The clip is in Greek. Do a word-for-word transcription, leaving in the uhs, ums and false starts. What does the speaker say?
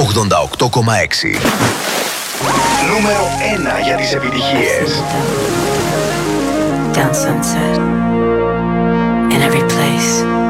ογδόντα οκτώ κόμμα έξι. Νούμερο ένα για τις επιτυχίες. Down Sunset, in every place.